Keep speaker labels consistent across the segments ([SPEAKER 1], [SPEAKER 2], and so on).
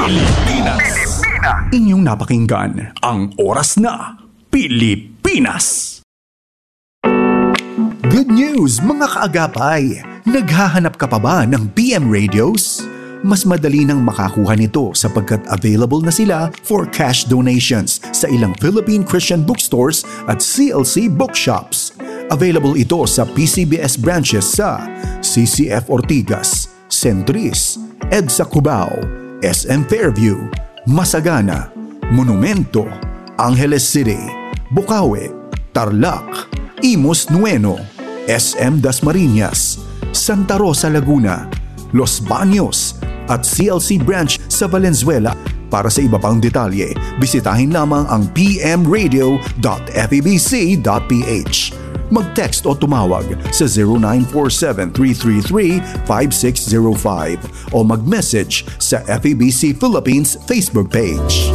[SPEAKER 1] Pilipinas. Inyong napakinggan ang Oras na Pilipinas. Good news mga kaagapay! Naghahanap ka pa ba ng PM radios? Mas madali nang makakuha nito sapagkat available na sila for cash donations sa ilang Philippine Christian bookstores at CLC bookshops. Available ito sa PCBS branches sa CCF Ortigas, Centris, EDSA Cubao, SM Fairview, Masagana, Monumento, Angeles City, Bukawi, Tarlac, Imus Nueno, SM Dasmariñas, Santa Rosa Laguna, Los Baños at CLC branch sa Valenzuela. Para sa iba pang detalye, bisitahin lamang ang pmradio.febc.ph. Mag-text o tumawag sa 0947-333-5605 o mag-message sa FEBC Philippines Facebook page.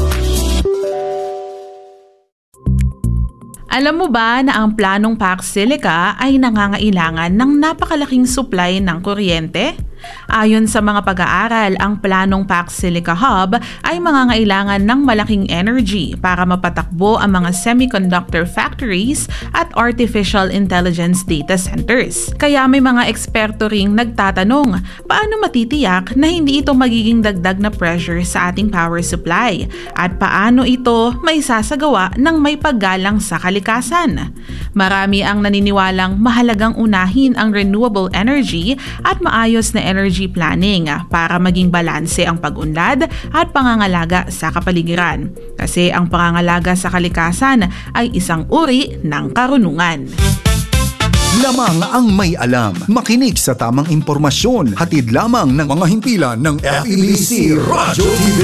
[SPEAKER 2] Alam mo ba na ang planong Pax Silica ay nangangailangan ng napakalaking supply ng kuryente? Ayon sa mga pag-aaral, ang planong Pax Silica Hub ay mangangailangan ng malaking energy para mapatakbo ang mga semiconductor factories at artificial intelligence data centers. Kaya may mga eksperto ring nagtatanong, paano matitiyak na hindi ito magiging dagdag na pressure sa ating power supply? At paano ito may sasagawa ng may paggalang sa kalikasan? Marami ang naniniwalang mahalagang unahin ang renewable energy at maayos na energy planning para maging balanse ang pag-unlad at pangangalaga sa kapaligiran. Kasi ang pangangalaga sa kalikasan ay isang uri ng karunungan.
[SPEAKER 1] Lamang ang may alam. Makinig sa tamang impormasyon. Hatid lamang ng mga himpilan ng FEBC Radyo TV.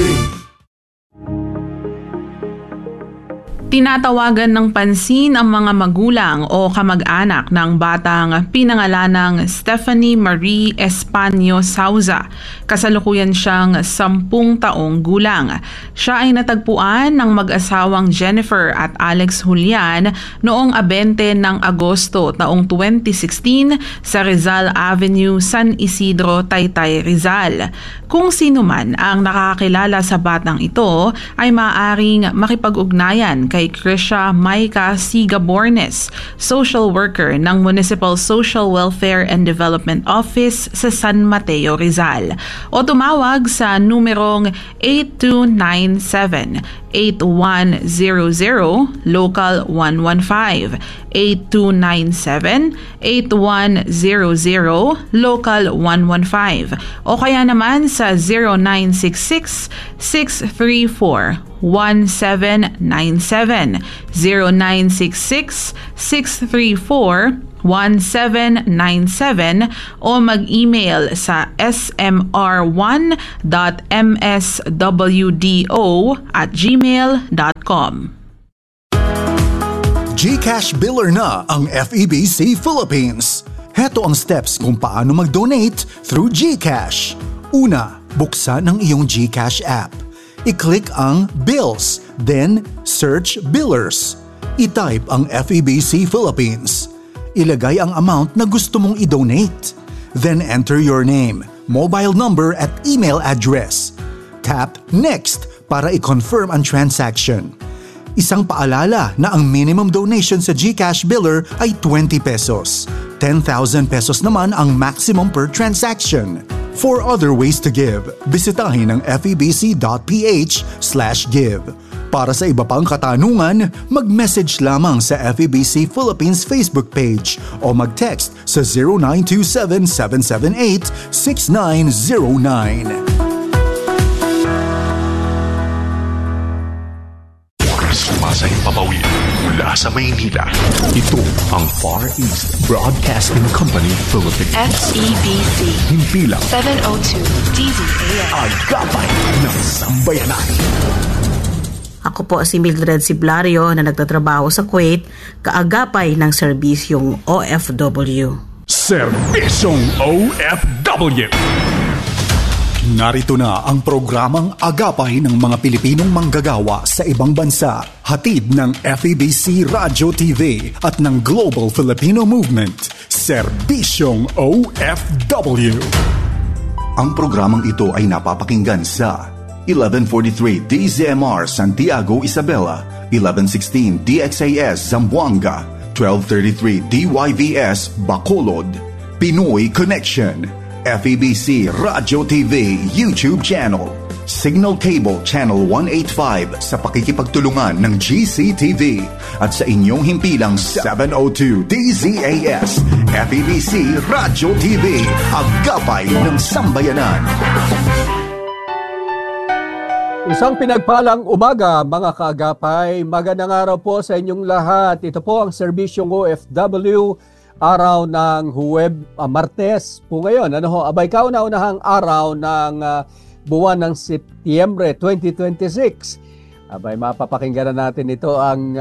[SPEAKER 2] Tinatawagan ng pansin ang mga magulang o kamag-anak ng batang pinangalanang Stephanie Marie Espanyo Sauza. Kasalukuyan siyang 10 taong gulang. Siya ay natagpuan ng mag-asawang Jennifer at Alex Julian noong 20 ng Agosto taong 2016 sa Rizal Avenue, San Isidro, Taytay, Rizal. Kung sino man ang nakakilala sa batang ito ay maaaring makipag-ugnayan kay Krisha Maika Sigabornes, social worker ng Municipal Social Welfare and Development Office sa San Mateo, Rizal. O tumawag sa numerong 8297-8100 Local 115, 8297-8100 Local 115 o kaya naman sa 0966-634-1797, 0966-634-1797 o mag-email sa smr1.mswdo@gmail.com.
[SPEAKER 1] GCash Biller na ang FEBC Philippines. Heto ang steps kung paano mag-donate through GCash. Una, buksan ang iyong GCash app. I-click ang Bills, then search Billers. I-type ang FEBC Philippines. Ilagay ang amount na gusto mong i-donate. Then enter your name, mobile number at email address. Tap Next para i-confirm ang transaction. Isang paalala na ang minimum donation sa GCash Biller ay 20 pesos. 10,000 pesos naman ang maximum per transaction. For other ways to give, bisitahin ang febc.ph/give. Para sa iba pang katanungan, mag-message lamang sa FEBC Philippines Facebook page o mag-text sa 0927-778-6909.
[SPEAKER 3] Sumasay papawid mula sa Maynila. Ito ang Far East Broadcasting Company Philippines.
[SPEAKER 4] FEBC.
[SPEAKER 3] Himpilang
[SPEAKER 4] 702 DZAM.
[SPEAKER 3] Agapay ng Sambayanan.
[SPEAKER 5] Ako po si Mildred Siblario na nagtatrabaho sa Kuwait, kaagapay ng serbisyong OFW.
[SPEAKER 1] Serbisyong OFW. Narito na ang programang Agapay ng mga Pilipinong manggagawa sa ibang bansa. Hatid ng FEBC Radyo TV at ng Global Filipino Movement. Serbisyong OFW. Ang programang ito ay napapakinggan sa 1143 DZMR Santiago, Isabela, 1116 DXAS Zamboanga, 1233 DYVS Bacolod. Pinoy Connection, FEBC Radio TV YouTube channel, Signal Cable Channel 185 sa pakikipagtulungan ng GCTV at sa inyong himpilang 702 DZAS FEBC Radio TV, Agapay ng Sambayanan.
[SPEAKER 6] Isang pinagpalang umaga mga kaagapay, magandang araw po sa inyong lahat. Ito po ang serbisyong OFW, araw ng Martes po ngayon. Abay kauna-unahang araw ng buwan ng Setyembre 2026. Abay mapapakinggan na natin ito ang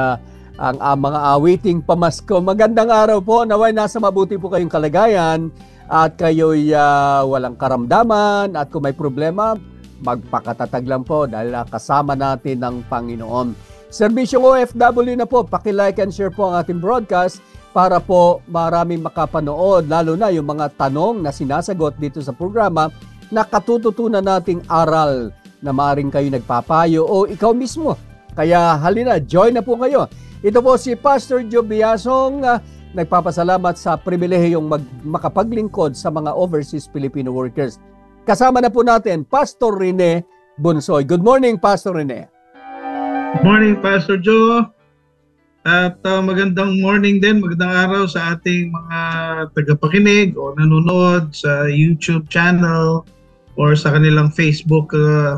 [SPEAKER 6] mga awiting pamasko. Magandang araw po, naway nasa mabuti po kayong kalagayan at kayo'y walang karamdaman at kung may problema, magpakatatag lang po dahil kasama natin ng Panginoon. Serbisyong OFW na po, paki-like and share po ang ating broadcast para po maraming makapanood, lalo na yung mga tanong na sinasagot dito sa programa na katututunan nating aral na maaaring kayo nagpapayo o ikaw mismo. Kaya halina, join na po kayo. Ito po si Pastor Joe Biasong, nagpapasalamat sa pribilehiyong makapaglingkod sa mga overseas Filipino workers. Kasama na po natin, Pastor Rene Bonsoy. Good morning, Pastor Rene.
[SPEAKER 7] Good morning, Pastor Joe. At magandang morning din, magandang araw sa ating mga tagapakinig o nanonood sa YouTube channel or sa kanilang Facebook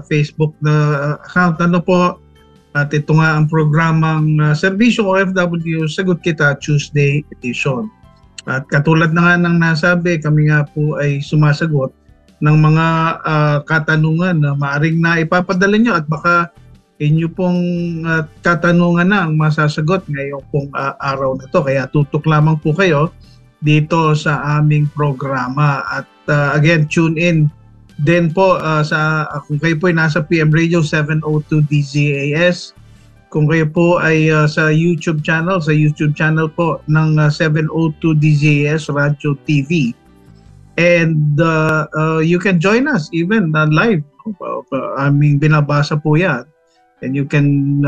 [SPEAKER 7] na account. Ano po? At ito nga ang programang Serbisyong OFW, Sagot Kita Tuesday edition. At katulad na nga ng nasabi, kami nga po ay sumasagot ng mga katanungan na maaring na ipapadala nyo at baka inyo pong katanungan na ang masasagot ngayong pong araw na to. Kaya tutok lamang po kayo dito sa aming programa. At again, tune in din po kung kayo po ay nasa PM Radio 702 DZAS. Kung kayo po ay sa YouTube channel po ng 702 DZAS Radio TV. And you can join us even live. Aming binabasa po yan. And you can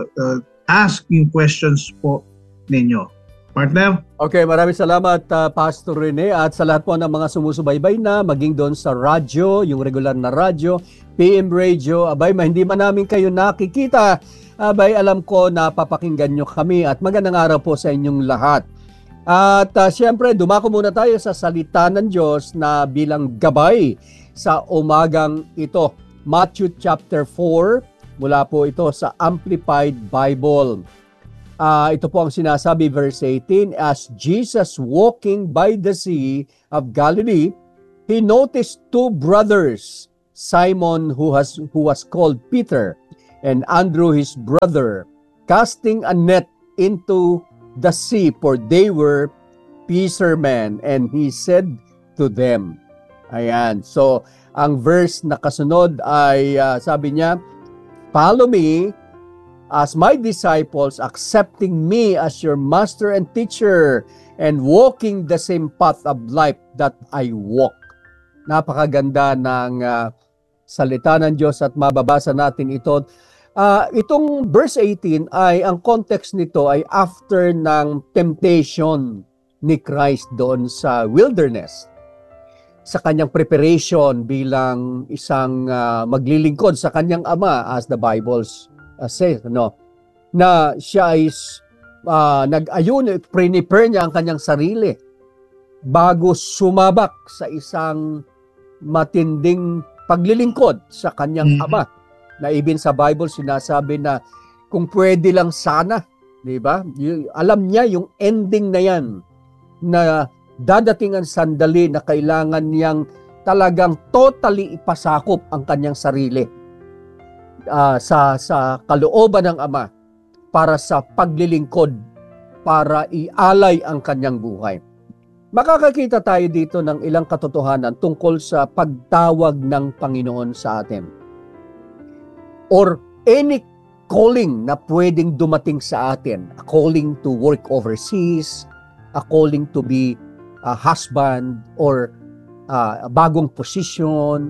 [SPEAKER 7] ask yung questions po ninyo. Partner?
[SPEAKER 6] Okay, maraming salamat Pastor Rene at sa lahat po ng mga sumusubaybay na maging doon sa radyo, yung regular na radyo, PM Radio. Abay, hindi man namin kayo nakikita. Abay, alam ko na papakinggan nyo kami at magandang araw po sa inyong lahat. At siyempre, dumako muna tayo sa salita ng Diyos na bilang gabay sa umagang ito. Matthew chapter 4, mula po ito sa Amplified Bible. Ito po ang sinasabi, verse 18, As Jesus walking by the Sea of Galilee, he noticed two brothers, Simon who was called Peter, and Andrew his brother, casting a net into the sea, for they were fishermen, and he said to them. Ayan. So, ang verse na kasunod ay sabi niya, Follow me as my disciples, accepting me as your master and teacher, and walking the same path of life that I walk. Napakaganda ng salita ng Diyos at mababasa natin ito. Itong verse 18 ay, ang context nito ay after ng temptation ni Christ doon sa wilderness. Sa kanyang preparation bilang isang maglilingkod sa kanyang ama, as the Bible says, na siya ay nag-ayun, prepare niya ang kanyang sarili bago sumabak sa isang matinding paglilingkod sa kanyang ama. Na even sa Bible sinasabi na kung pwede lang sana, di ba? Alam niya yung ending na yan, na dadating ang sandali na kailangan niyang talagang totally ipasakop ang kanyang sarili sa kalooban ng Ama para sa paglilingkod, para ialay ang kanyang buhay. Makakakita tayo dito ng ilang katotohanan tungkol sa pagtawag ng Panginoon sa atin. Or any calling na pwedeng dumating sa atin, a calling to work overseas, a calling to be a husband, or a bagong posisyon,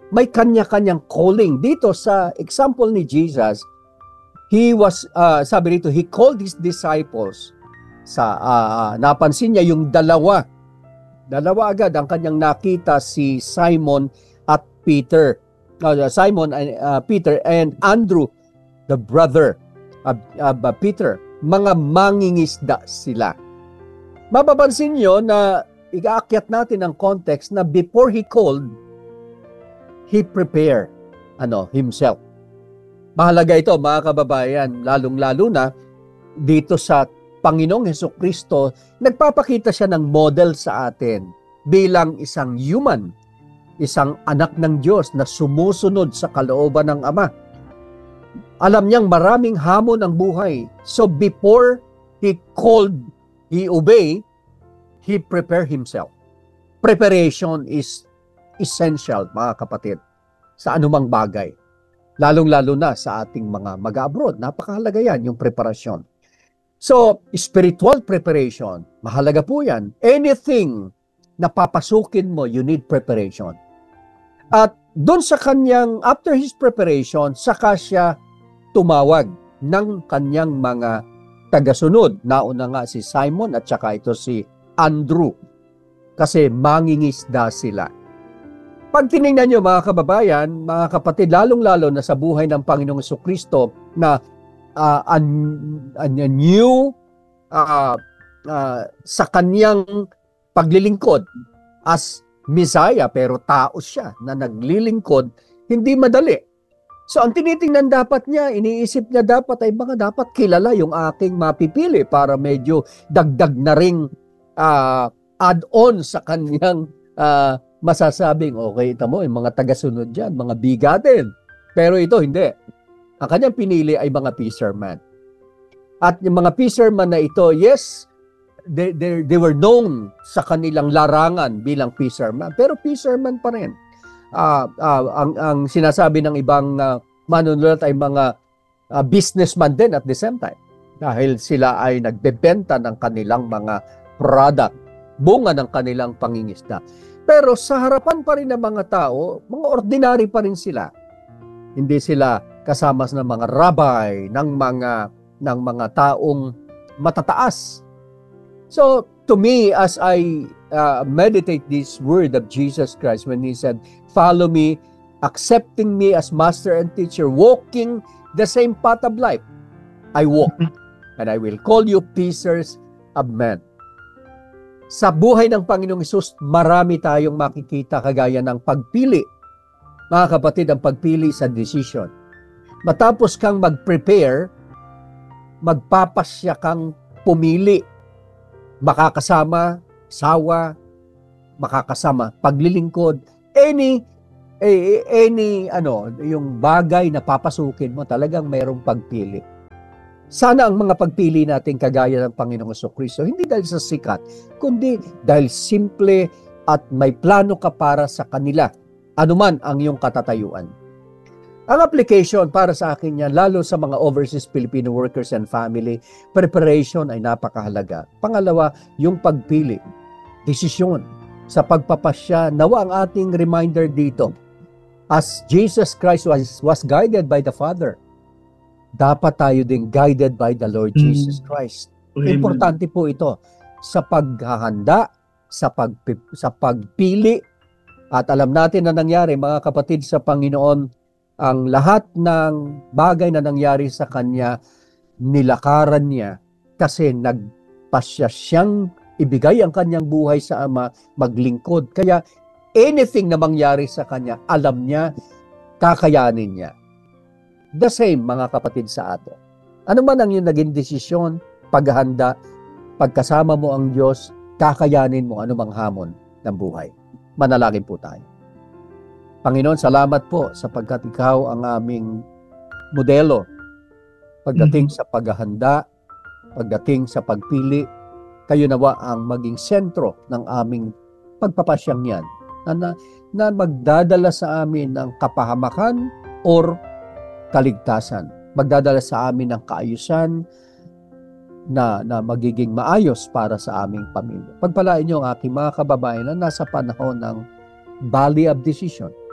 [SPEAKER 6] may kanya-kanyang calling. Dito sa example ni Jesus, he was, sabi rito, he called his disciples. Napansin niya yung dalawa agad ang kanyang nakita, si Simon at Peter. Peter and Andrew, the brother of Peter. Mga mangingisda sila. Mapapansin nyo na ikaakyat natin ang context na before he called, he prepared himself. Mahalaga ito, mga kababayan, lalong-lalo na dito sa Panginoong Hesukristo, nagpapakita siya ng model sa atin bilang isang human, isang anak ng Diyos na sumusunod sa kalooban ng Ama. Alam niyang maraming hamon ang buhay. So before he called, he obeyed, he prepared himself. Preparation is essential, mga kapatid, sa anumang bagay. Lalong-lalo na sa ating mga mag-abroad. Napakahalaga yan, yung preparasyon. So, spiritual preparation, mahalaga po yan. Anything na papasukin mo, you need preparation. At doon sa kanyang, after his preparation, saka siya tumawag ng kanyang mga tagasunod. Nauna nga si Simon at saka ito si Andrew. Kasi mangingisda sila. Pag tinignan nyo, mga kababayan, mga kapatid, lalong-lalo na sa buhay ng Panginoong Jesucristo na sa kanyang paglilingkod as Messiah, pero tao siya na naglilingkod, hindi madali. So ang tinitingnan dapat niya, iniisip niya dapat ay mga dapat kilala yung aking mapipili para medyo dagdag na ring add-on sa kanyang masasabing, okay, ito mo, yung mga tagasunod dyan, mga bigatin. Pero ito, hindi. Ang kanyang pinili ay mga fisherman. At yung mga fisherman na ito, yes, they were known sa kanilang larangan bilang fisherman. Pero fisherman pa rin. Ang sinasabi ng ibang manunulat ay mga businessman din at the same time. Dahil sila ay nagbebenta ng kanilang mga product, bunga ng kanilang pangingisda. Pero sa harapan pa rin ng mga tao, mga ordinary pa rin sila. Hindi sila kasama ng mga rabbi, ng mga taong matataas. So, to me, as I meditate this word of Jesus Christ when he said, "Follow me, accepting me as master and teacher, walking the same path of life, I walk, and I will call you fishers of men." Sa buhay ng Panginoong Hesus, marami tayong makikita kagaya ng pagpili. Mga kapatid, ang pagpili sa decision. Matapos kang mag-prepare, magpapasya kang pumili. Makakasama, sawa, makakasama, paglilingkod, yung bagay na papasukin mo, talagang mayroong pagpili. Sana ang mga pagpili natin kagaya ng Panginoong Jesucristo, hindi dahil sa sikat, kundi dahil simple at may plano ka para sa kanila, anuman ang iyong katatayuan. Ang application para sa akin yan, lalo sa mga overseas Filipino workers and family, preparation ay napakahalaga. Pangalawa, yung pagpili, desisyon sa pagpapasya. Nawa ang ating reminder dito, as Jesus Christ was guided by the Father, dapat tayo din guided by the Lord Jesus Christ.
[SPEAKER 7] Amen.
[SPEAKER 6] Importante po ito sa paghahanda, sa pagpili. At alam natin na nangyari, mga kapatid sa Panginoon, ang lahat ng bagay na nangyari sa Kanya, nilakaran niya kasi nagpasya siyang ibigay ang Kanyang buhay sa Ama, maglingkod. Kaya anything na mangyari sa Kanya, alam niya, kakayanin niya. The same, mga kapatid, sa atin. Ano man ang iyong naging desisyon, paghahanda, pagkasama mo ang Diyos, kakayanin mo anumang hamon ng buhay. Manalangin po tayo. Panginoon, salamat po sapagkat ikaw ang aming modelo pagdating sa paghahanda, pagdating sa pagpili. Kayo nawa ang maging sentro ng aming pagpapasyang yan na magdadala sa amin ng kapahamakan or kaligtasan. Magdadala sa amin ng kaayusan na magiging maayos para sa aming pamilya. Pagpalain niyo ang aking mga kababayan na nasa panahon ng valley of decision.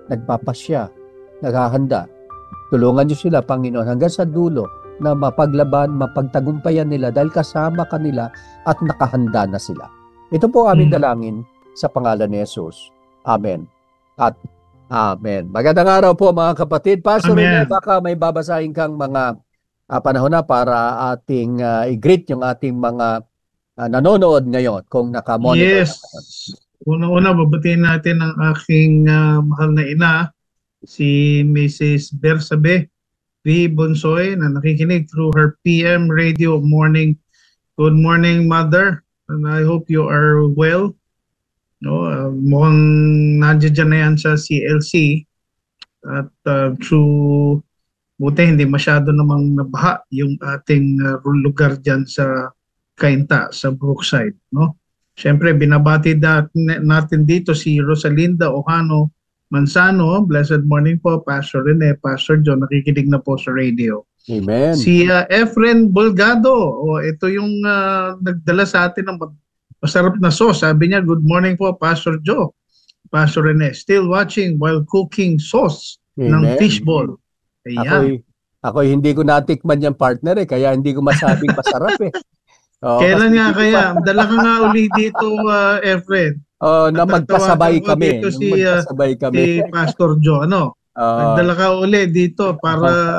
[SPEAKER 6] nagpapasya, naghahanda. Tulungan niyo sila, Panginoon, hanggang sa dulo na mapaglaban, mapagtagumpayan nila dahil kasama kanila at nakahanda na sila. Ito po aming dalangin sa pangalan ni Jesus. Amen. At Amen. Magandang araw po mga kapatid. Pastor Rene, baka may babasahin kang mga panahon na para ating i-greet yung ating mga nanonood ngayon kung naka-monitor.
[SPEAKER 7] Yes. Una-una, babatiin natin ang aking mahal na ina, si Mrs. Bersabe V. Bonsoy, na nakikinig through her PM radio morning. Good morning, Mother. And I hope you are well. No, mukhang nandiyan na yan sa CLC at through buti hindi masyado namang nabaha yung ating lugar dyan sa Cainta, sa Brookside, no? Siyempre binabati natin dito si Rosalinda Ohano Manzano. Blessed morning po, Pastor Rene, Pastor John, nakikinig na po sa radio.
[SPEAKER 6] Amen.
[SPEAKER 7] Si Efren Bolgado, ito yung nagdala sa atin ng masarap na sauce. Sabi niya, good morning po, Pastor Joe. Pastor Rene, still watching while cooking sauce ng fishball. Ayan.
[SPEAKER 6] Ako hindi ko natikman yung partner kaya hindi ko masabing masarap
[SPEAKER 7] Kailan nga kaya? Dala ka nga uli dito, Efren.
[SPEAKER 6] Na magkasabay kami.
[SPEAKER 7] Dito si Pastor Joe. Nagdala ka uli dito para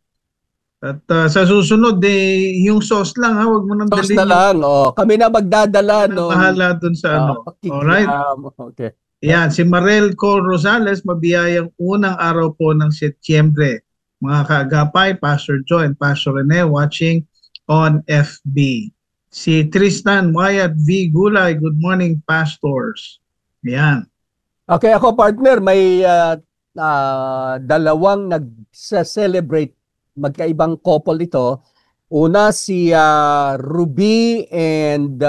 [SPEAKER 7] At sa susunod, yung sauce lang, huwag mo nang dalhin.
[SPEAKER 6] Sauce na lang, kami na magdadala.
[SPEAKER 7] Bahala dun sa Alright?
[SPEAKER 6] Okay.
[SPEAKER 7] Yan, si Marel Cole Rosales, mabiyayang unang araw po ng Setyembre. Mga kaagapay, Pastor Joe and Pastor Rene watching on FB. Si Tristan Wyatt V. Gulay, good morning, Pastors. Yan.
[SPEAKER 6] Okay, ako partner, may dalawang nag-celebrate, magkaibang couple ito. Una si Ruby and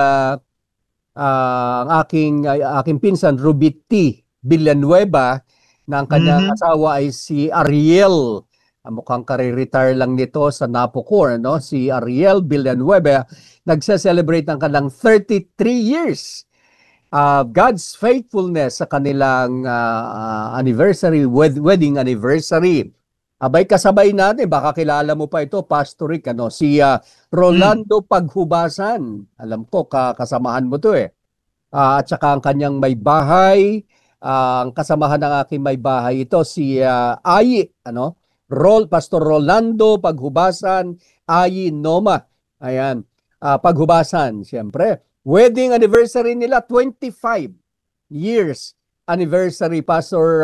[SPEAKER 6] ang aking pinsan Ruby T. Villanueva na ang kanyang asawa ay si Ariel. Mukhang kare-retire lang nito sa Napocor, no? Si Ariel Villanueva nagse-celebrate ng kanilang 33 years. God's faithfulness sa kanilang anniversary, wedding anniversary. Abay, kasabay natin, baka kilala mo pa ito, Pastor Rick, si Rolando Paghubasan. Alam ko, kasamahan mo to at saka ang kanyang may bahay, ang kasamahan ng aking may bahay, ito si Ayi, Pastor Rolando Paghubasan, Ayi Noma. Ayan, Paghubasan, siyempre. Wedding anniversary nila, 25 years anniversary, Pastor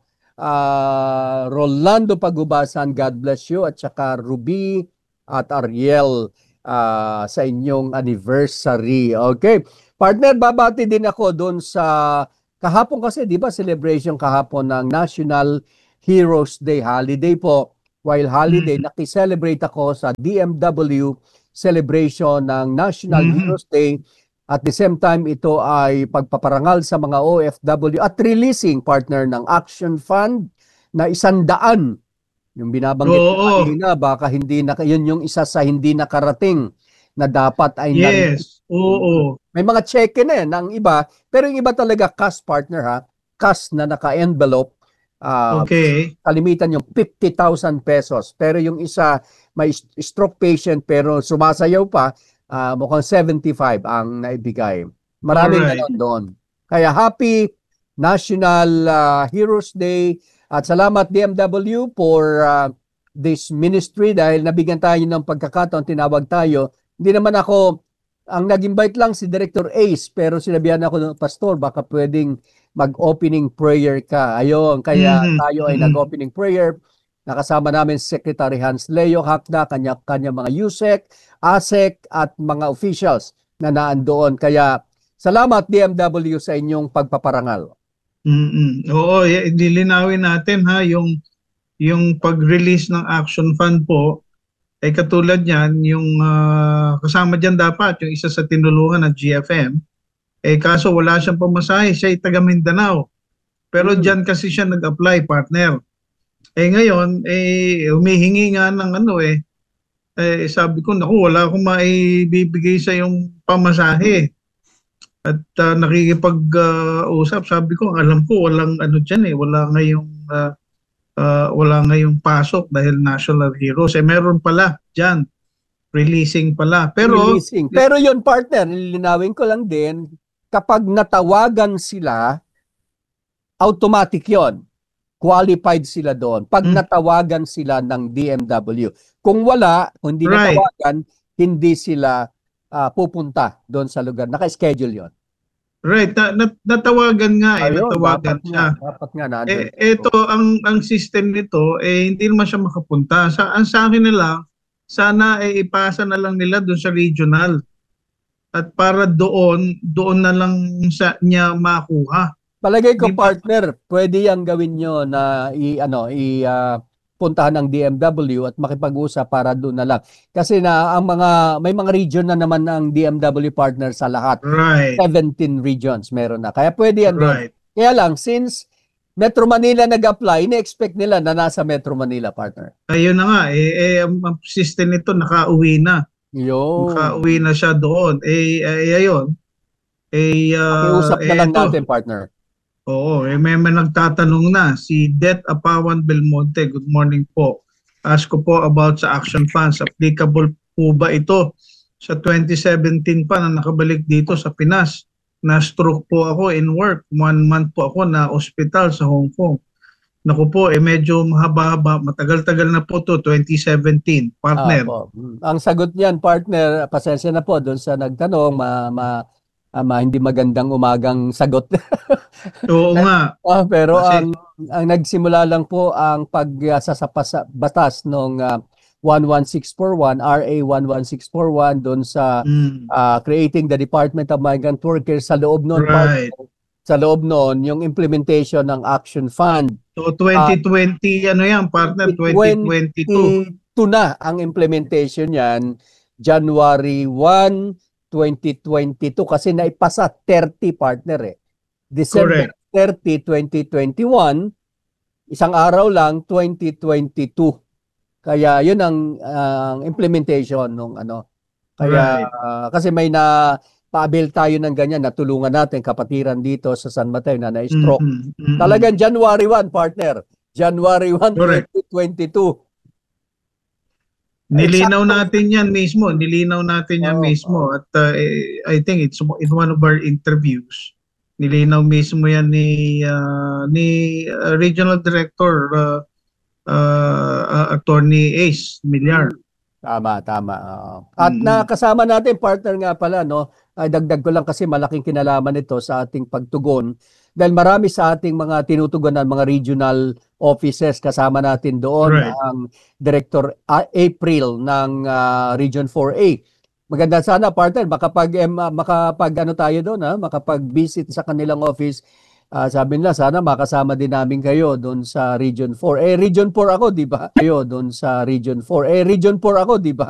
[SPEAKER 6] Rolando Paghubasan, God bless you, at saka Ruby at Ariel sa inyong anniversary. Okay, partner, babati din ako doon sa kahapon kasi, di ba, celebration kahapon ng National Heroes Day holiday po. While holiday, nakiselebrate ako sa DMW celebration ng National Heroes Day. At the same time, ito ay pagpaparangal sa mga OFW at releasing, partner, ng Action Fund na 100. Yung binabanggit ko kanina, baka hindi yun yung isa sa hindi nakarating na dapat ay may mga check ng iba, pero yung iba talaga cash, partner, cash na naka-envelope. Kalimitan yung 50,000 pesos. Pero yung isa may stroke patient pero sumasayaw pa, mukhang 75 ang naibigay. Maraming ganon doon. Kaya happy National Heroes Day at salamat DMW for this ministry dahil nabigyan tayo ng pagkakataon, tinawag tayo. Hindi naman ako, ang nag-invite lang si Director Ace, pero sinabihan ako ng pastor, baka pwedeng mag-opening prayer ka. Ayun, kaya tayo ay nag-opening prayer. Nakasama namin si Secretary Hans Leo Hakda, kanya mga USEC, ASEC at mga officials na naandoon. Kaya salamat DMW sa inyong pagpaparangal.
[SPEAKER 7] Oo, dilinawin natin yung pag-release ng Action Fund po ay katulad niyan, yung kasama diyan dapat yung isa sa tinulungan ng GFM. Kaso wala siyang pamasahe, siya ay taga Mindanao. Pero diyan kasi siya nag-apply, partner. Ngayon, humihingi nga ng sabi ko, naku, wala akong maibibigay sa yung pamasahe. At nakikipag-usap, sabi ko, alam ko, walang dyan wala ngayong pasok dahil national heroes. Meron pala diyan, releasing pala. Pero
[SPEAKER 6] Releasing. Pero yun, partner, lilinawin ko lang din, kapag natawagan sila, automatic yon. Qualified sila doon. Pag natawagan sila ng DMW. Kung wala, kung hindi natawagan, hindi sila pupunta doon sa lugar. Naka-schedule yon.
[SPEAKER 7] Right, natawagan nga
[SPEAKER 6] Ayun,
[SPEAKER 7] natawagan siya.
[SPEAKER 6] Dapat nga nandun.
[SPEAKER 7] Ito ang system nito hindi naman siya makapunta. Sa akin na lang, sana ipasa na lang nila doon sa regional. At para doon na lang niya makuha.
[SPEAKER 6] Palagay ko, partner, pwede yang gawin nyo na puntahan ng DMW at makipag-usap para doon na lang. Kasi may mga region na naman ang DMW partner sa lahat.
[SPEAKER 7] Right.
[SPEAKER 6] 17 regions meron na. Kaya pwede yan doon.
[SPEAKER 7] Right.
[SPEAKER 6] Kaya lang, since Metro Manila nag-apply, ina-expect nila na nasa Metro Manila, partner.
[SPEAKER 7] Ayun na nga, ang system nito nakauwi na. Nakauwi na siya doon. Ayun.
[SPEAKER 6] Pakiusap na lang natin, partner.
[SPEAKER 7] Oo, may nagtatanong na, si Det Apawan Belmonte, good morning po. Ask ko po about sa action funds. Applicable po ba ito sa 2017 pa na nakabalik dito sa Pinas? Na-stroke po ako in work. 1 month po ako na hospital sa Hong Kong. Naku po, medyo mahaba-haba. Matagal-tagal na po to 2017. Partner.
[SPEAKER 6] Ang sagot niyan, partner, pasensya na po doon sa nagtanong, hindi magandang umagang sagot.
[SPEAKER 7] Oo nga.
[SPEAKER 6] Pero kasi ang nagsimula lang po ang pagsasapas batas nung 11641, RA 11641 doon sa creating the Department of Migrant Workers sa loob noon.
[SPEAKER 7] Right.
[SPEAKER 6] Sa loob noon, yung implementation ng Action Fund.
[SPEAKER 7] So 2020, yan, partner, 2022.
[SPEAKER 6] Na ang implementation yan, January 1, 2022 kasi naipasa 30 partner December 30, 2021, isang araw lang 2022. Kaya yun ang implementation nung ano. Kaya kasi may pa-avail tayo ng ganyan, natulungan natin kapatiran dito sa San Mateo na na-stroke. Talagang January 1, partner. January 1, 2022.
[SPEAKER 7] Nilinaw natin yan mismo. At I think it's in one of our interviews. Nilinaw mismo yan ni Regional Director Attorney Ace Millar.
[SPEAKER 6] Tama. At nakasama natin, partner nga pala, no? Dagdag ko lang kasi malaking kinalaman ito sa ating pagtugon. Dahil marami sa ating mga tinutugunan, mga regional offices, kasama natin doon ang Director April ng Region 4A. Maganda sana, partner, makapag-visit sa kanilang office. Sabi nila, sana makasama din namin kayo doon sa Region 4. Region 4 ako, di ba? Kayo doon sa Region 4. Region 4 ako, di ba?